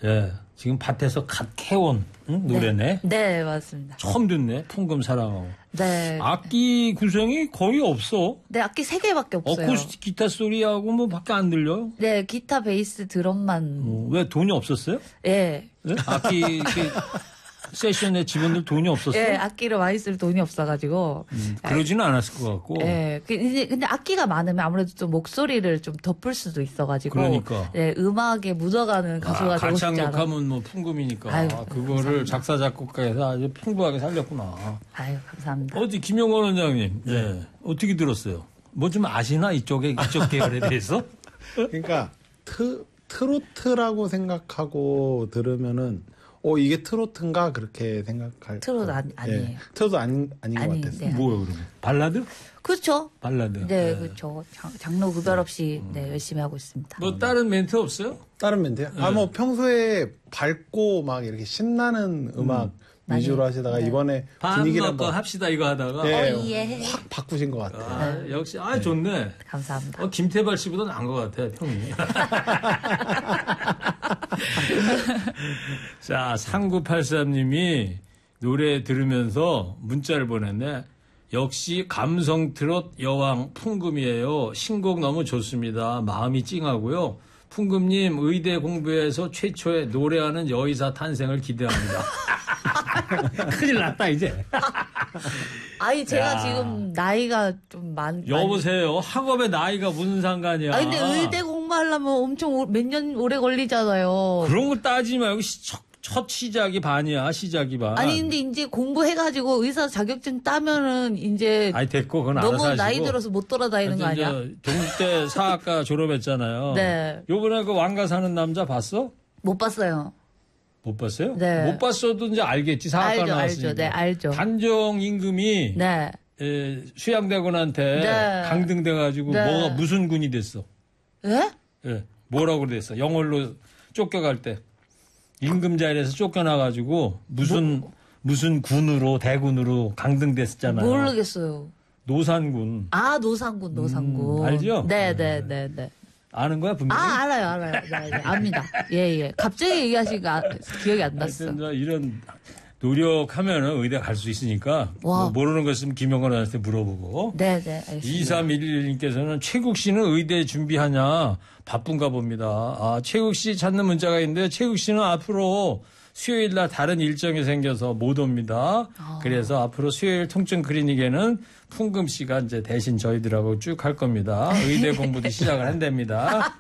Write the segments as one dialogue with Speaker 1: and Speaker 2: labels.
Speaker 1: 예. 지금 밭에서 갓 캐온 노래네.
Speaker 2: 네, 맞습니다.
Speaker 1: 처음 듣네. 풍금 사랑하고.
Speaker 2: 네.
Speaker 1: 악기 구성이 거의 없어.
Speaker 2: 네, 악기 3개밖에 없어요.
Speaker 1: 어쿠스틱 기타 소리하고 뭐 밖에 안 들려요.
Speaker 2: 네, 기타, 베이스, 드럼만.
Speaker 1: 왜 돈이 없었어요?
Speaker 2: 예.
Speaker 1: 네? 악기 세션에 직원들 돈이 없었어요?
Speaker 2: 예, 악기를 많이 쓸 돈이 없어가지고.
Speaker 1: 그러지는 않았을 것 같고.
Speaker 2: 예. 근데 악기가 많으면 아무래도 좀 목소리를 좀 덮을 수도 있어가지고.
Speaker 1: 그러니까.
Speaker 2: 예, 음악에 묻어가는 가수가 되고 싶지 않아.
Speaker 1: 가창력하면 뭐 풍금이니까.
Speaker 2: 아유,
Speaker 1: 그거를
Speaker 2: 감사합니다.
Speaker 1: 작사, 작곡가에서 아주 풍부하게 살렸구나.
Speaker 2: 아유, 감사합니다.
Speaker 1: 어디 김용건 원장님. 예. 어떻게 들었어요? 뭐 좀 아시나? 이쪽 계열에 대해서?
Speaker 3: 그러니까 트로트라고 생각하고 들으면은 이게 트로트인가 그렇게 생각할.
Speaker 2: 트로트 아니에요.
Speaker 3: 예, 트로트 아닌 것 같았어요.
Speaker 2: 네.
Speaker 1: 뭐요, 그러면? 발라드?
Speaker 2: 그렇죠.
Speaker 1: 발라드.
Speaker 2: 네, 그렇죠. 장르 구별 없이 네, 열심히 하고 있습니다.
Speaker 1: 뭐 다른 멘트 없어요?
Speaker 3: 다른 멘트요? 뭐 평소에 밝고 막 이렇게 신나는 음악 위주로 하시다가 이번에 분위기를
Speaker 1: 한번
Speaker 3: 한번
Speaker 1: 합시다 이거 하다가.
Speaker 2: 예.
Speaker 3: 확 바꾸신 것 같아요.
Speaker 1: 역시 좋네.
Speaker 2: 감사합니다.
Speaker 1: 김태발 씨보다 나은 것 같아, 평이. 자, 3983님이 노래 들으면서 문자를 보냈네. 역시 감성 트롯 여왕 풍금이에요. 신곡 너무 좋습니다. 마음이 찡하고요. 풍금님 의대 공부해서 최초의 노래하는 여의사 탄생을 기대합니다. 큰일 났다 이제.
Speaker 2: 아니 제가
Speaker 1: 야.
Speaker 2: 지금 나이가 좀
Speaker 1: 여보세요. 학업의 나이가 무슨 상관이야.
Speaker 2: 아니 근데 의대 공부하려면 엄청 몇 년 오래 걸리잖아요.
Speaker 1: 그런 거 따지지 말고 첫 시작이 반이야. 시작이 반.
Speaker 2: 아니 근데 이제 공부해가지고 의사 자격증 따면은 이제
Speaker 1: 아니 됐고 그건
Speaker 2: 너무
Speaker 1: 알아서 하시고.
Speaker 2: 나이 들어서 못 돌아다니는 거 아니야?
Speaker 1: 동국대 사학과 졸업했잖아요.
Speaker 2: 네.
Speaker 1: 요번에 그 왕가 사는 남자 봤어?
Speaker 2: 못 봤어요.
Speaker 1: 못 봤어요?
Speaker 2: 네.
Speaker 1: 못 봤어도 이제 알겠지. 사학과 나왔으니까.
Speaker 2: 알죠. 네, 알죠.
Speaker 1: 단종 임금이
Speaker 2: 네.
Speaker 1: 수양대군한테
Speaker 2: 네.
Speaker 1: 강등돼가지고
Speaker 2: 네.
Speaker 1: 무슨 군이 됐어?
Speaker 2: 예?
Speaker 1: 예, 뭐라고 그랬어? 영월로 쫓겨갈 때 임금 자리에서 쫓겨나가지고 무슨 군으로 대군으로 강등됐었잖아요.
Speaker 2: 모르겠어요.
Speaker 1: 노산군.
Speaker 2: 아 노산군.
Speaker 1: 알죠?
Speaker 2: 네.
Speaker 1: 아는 거야 분명히?
Speaker 2: 알아요. 네, 압니다. 예. 갑자기 얘기하시니까 기억이 안 났어.
Speaker 1: 하여튼 이런 노력하면은 의대 갈 수 있으니까 뭐 모르는 거 있으면 김영건한테 물어보고.
Speaker 2: 네, 알겠습니다.
Speaker 1: 2311님께서는 최국 씨는 의대 준비하냐 바쁜가 봅니다. 최국 씨 찾는 문자가 있는데 최국 씨는 앞으로 수요일 날 다른 일정이 생겨서 못 옵니다. 그래서 앞으로 수요일 통증 클리닉에는 풍금 씨가 이제 대신 저희들하고 쭉 할 겁니다. 의대 공부도 시작을 한답니다.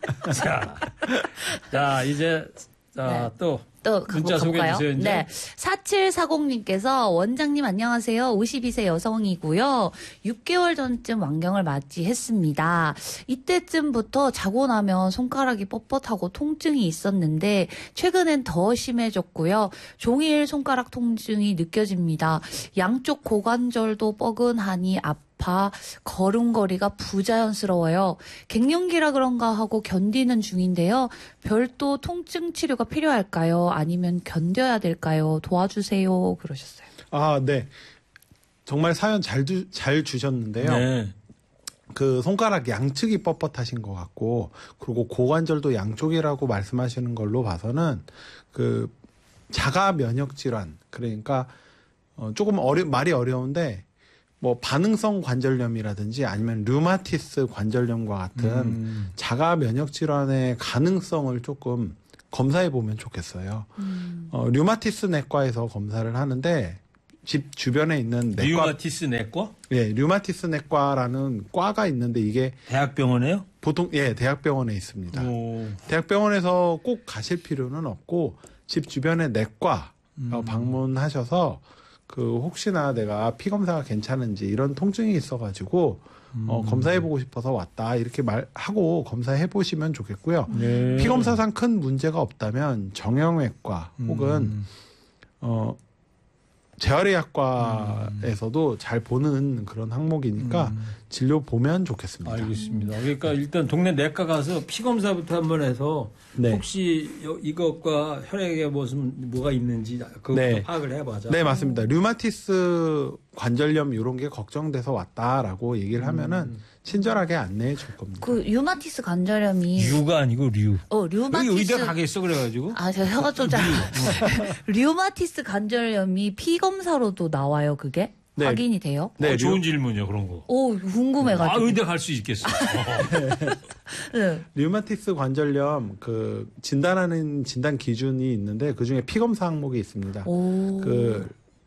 Speaker 1: 자, 이제 또 문자 소개해 주세요. 이제.
Speaker 2: 네. 4740님께서 원장님 안녕하세요. 52세 여성이고요. 6개월 전쯤 완경을 맞이했습니다. 이때쯤부터 자고 나면 손가락이 뻣뻣하고 통증이 있었는데 최근엔 더 심해졌고요. 종일 손가락 통증이 느껴집니다. 양쪽 고관절도 뻐근하니 걸음걸이가 부자연스러워요. 갱년기라 그런가 하고 견디는 중인데요. 별도 통증 치료가 필요할까요? 아니면 견뎌야 될까요? 도와주세요. 그러셨어요.
Speaker 3: 네. 정말 사연 잘 주셨는데요.
Speaker 1: 네.
Speaker 3: 그 손가락 양측이 뻣뻣하신 것 같고, 그리고 고관절도 양쪽이라고 말씀하시는 걸로 봐서는 그 자가 면역 질환, 그러니까 조금 말이 어려운데 뭐 반응성 관절염이라든지 아니면 류마티스 관절염과 같은 자가 면역 질환의 가능성을 조금 검사해 보면 좋겠어요. 류마티스 내과에서 검사를 하는데 집 주변에 있는 내과.
Speaker 1: 류마티스 내과?
Speaker 3: 예, 류마티스 내과라는 과가 있는데 이게
Speaker 1: 대학병원에요?
Speaker 3: 보통 대학병원에 있습니다.
Speaker 1: 오.
Speaker 3: 대학병원에서 꼭 가실 필요는 없고 집 주변의 내과 방문하셔서 혹시나 내가 피 검사가 괜찮은지 이런 통증이 있어가지고 검사해보고 싶어서 왔다 이렇게 말하고 검사해보시면 좋겠고요.
Speaker 1: 네.
Speaker 3: 피 검사상 큰 문제가 없다면 정형외과 혹은 재활의학과에서도 잘 보는 그런 항목이니까 진료 보면 좋겠습니다.
Speaker 1: 알겠습니다. 그러니까 일단 동네 내과 가서 피 검사부터 한번 해서 혹시 이것과 혈액에 뭐가 있는지 그것도 파악을 해보자.
Speaker 3: 네, 맞습니다. 류마티스 관절염 이런 게 걱정돼서 왔다라고 얘기를 하면은 친절하게 안내해 줄 겁니다.
Speaker 2: 그 류마티스 관절염이
Speaker 1: 류가 아니고 류.
Speaker 2: 류마티스.
Speaker 1: 여기 의대 가겠어 그래가지고.
Speaker 2: 아, 제가 혀가 좀 류마티스 관절염이 피 검사로도 나와요, 그게?
Speaker 3: 네.
Speaker 2: 확인이 돼요?
Speaker 3: 네,
Speaker 1: 좋은 질문이요 그런 거.
Speaker 2: 오, 궁금해가지고.
Speaker 1: 의대 갈 수 있겠어.
Speaker 2: 네.
Speaker 3: 류마티스 관절염 그 진단하는 진단 기준이 있는데 그 중에 피 검사 항목이 있습니다.
Speaker 2: 오.
Speaker 3: 그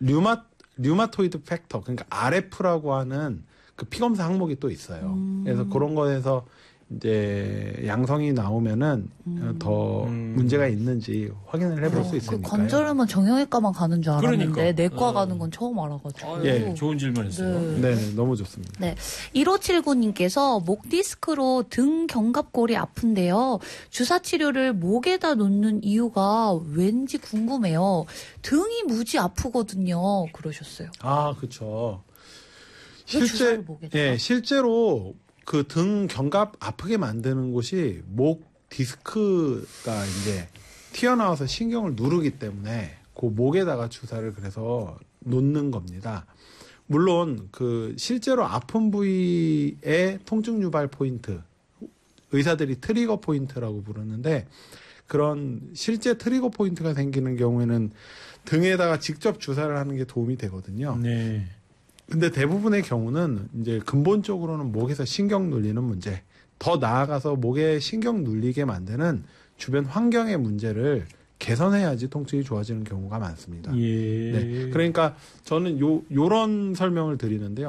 Speaker 3: 류마토이드 팩터 그러니까 RF라고 하는 그 피 검사 항목이 또 있어요. 그래서 그런 거에서 이제 양성이 나오면은 더 문제가 있는지 확인을 해볼 수
Speaker 2: 그
Speaker 3: 있으니까요.
Speaker 2: 관절염은 정형외과만 가는 줄 알았는데
Speaker 1: 그러니까.
Speaker 2: 내과 가는 건 처음 알아가지고.
Speaker 3: 예.
Speaker 1: 좋은 질문했어요.
Speaker 3: 네, 너무 좋습니다.
Speaker 2: 네. 1579님께서 목 디스크로 등 견갑골이 아픈데요. 주사 치료를 목에다 놓는 이유가 왠지 궁금해요. 등이 무지 아프거든요. 그러셨어요.
Speaker 3: 아, 그렇죠.
Speaker 2: 왜 주사를 목에다가?
Speaker 3: 실제로 그 등 견갑 아프게 만드는 곳이 목 디스크가 이제 튀어나와서 신경을 누르기 때문에 그 목에다가 주사를 그래서 놓는 겁니다. 물론 그 실제로 아픈 부위의 통증 유발 포인트, 의사들이 트리거 포인트라고 부르는데 그런 실제 트리거 포인트가 생기는 경우에는 등에다가 직접 주사를 하는 게 도움이 되거든요.
Speaker 1: 네.
Speaker 3: 근데 대부분의 경우는 이제 근본적으로는 목에서 신경 눌리는 문제, 더 나아가서 목에 신경 눌리게 만드는 주변 환경의 문제를 개선해야지 통증이 좋아지는 경우가 많습니다.
Speaker 1: 예.
Speaker 3: 네. 그러니까 저는 요런 설명을 드리는데요.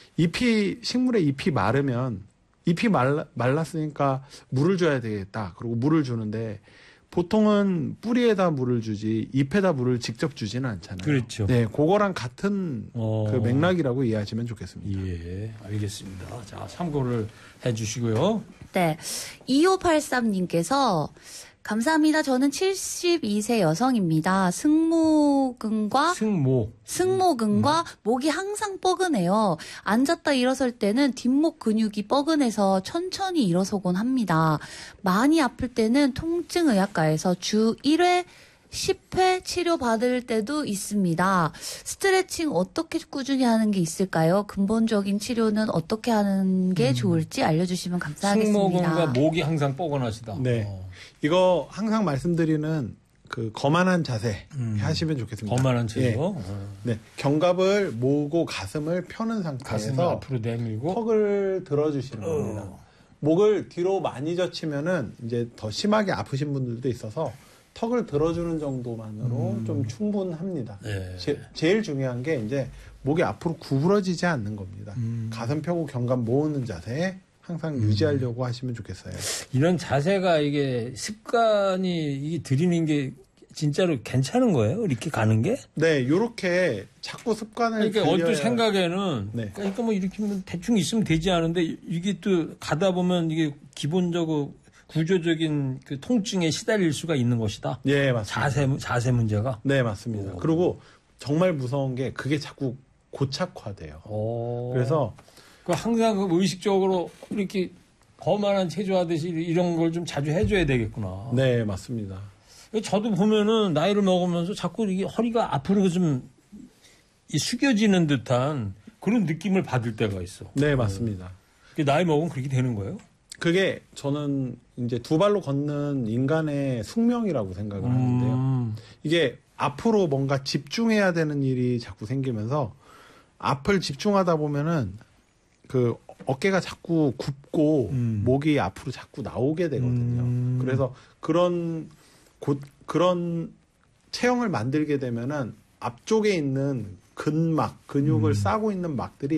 Speaker 3: 식물의 잎이 마르면 잎이 말랐으니까 물을 줘야 되겠다. 그리고 물을 주는데 보통은 뿌리에다 물을 주지 잎에다 물을 직접 주지는 않잖아요.
Speaker 1: 그렇죠.
Speaker 3: 네, 그거랑 같은 그 맥락이라고 이해하시면 좋겠습니다.
Speaker 1: 예, 알겠습니다. 자, 참고를 해주시고요.
Speaker 2: 네. 2583님께서 감사합니다. 저는 72세 여성입니다. 승모근과 목이 항상 뻐근해요. 앉았다 일어설 때는 뒷목 근육이 뻐근해서 천천히 일어서곤 합니다. 많이 아플 때는 통증의학과에서 주 1회 10회 치료받을 때도 있습니다. 스트레칭 어떻게 꾸준히 하는 게 있을까요? 근본적인 치료는 어떻게 하는 게 좋을지 알려주시면 감사하겠습니다.
Speaker 1: 승모근과 목이 항상 뻐근하시다.
Speaker 3: 네. 이거 항상 말씀드리는 그 거만한 자세 하시면 좋겠습니다.
Speaker 1: 거만한 체조.
Speaker 3: 네. 견갑을 모으고 가슴을 펴는
Speaker 1: 가슴을
Speaker 3: 상태에서
Speaker 1: 앞으로 내밀고
Speaker 3: 턱을 들어주시는 겁니다. 목을 뒤로 많이 젖히면은 이제 더 심하게 아프신 분들도 있어서 턱을 들어주는 정도만으로 좀 충분합니다.
Speaker 1: 예.
Speaker 3: 제일 중요한 게 이제 목이 앞으로 구부러지지 않는 겁니다. 가슴 펴고 견갑 모으는 자세 항상 유지하려고 하시면 좋겠어요.
Speaker 1: 이런 자세가 이게 습관이 이게 들이는 게 진짜로 괜찮은 거예요? 이렇게 가는 게?
Speaker 3: 네, 요렇게 자꾸 습관을
Speaker 1: 그러니까
Speaker 3: 들여야...
Speaker 1: 얼핏 생각에는
Speaker 3: 네.
Speaker 1: 그러니까 뭐 이렇게 대충 있으면 되지 않은데 이게 또 가다 보면 이게 기본적으로 구조적인 그 통증에 시달릴 수가 있는 것이다.
Speaker 3: 예, 맞습니다.
Speaker 1: 자세 문제가.
Speaker 3: 네, 맞습니다. 그리고 정말 무서운 게 그게 자꾸 고착화돼요. 그래서
Speaker 1: 그 항상 그 의식적으로 이렇게 거만한 체조하듯이 이런 걸 좀 자주 해줘야 되겠구나.
Speaker 3: 네, 맞습니다.
Speaker 1: 저도 보면은 나이를 먹으면서 자꾸 이게 허리가 앞으로 좀 숙여지는 듯한 그런 느낌을 받을 때가 있어.
Speaker 3: 네, 맞습니다.
Speaker 1: 나이 먹으면 그렇게 되는 거예요?
Speaker 3: 그게 저는 이제 두 발로 걷는 인간의 숙명이라고 생각을 하는데요. 이게 앞으로 뭔가 집중해야 되는 일이 자꾸 생기면서 앞을 집중하다 보면은 그 어깨가 자꾸 굽고 목이 앞으로 자꾸 나오게 되거든요. 그래서 그런 체형을 만들게 되면은 앞쪽에 있는 근막, 근육을 싸고 있는 막들이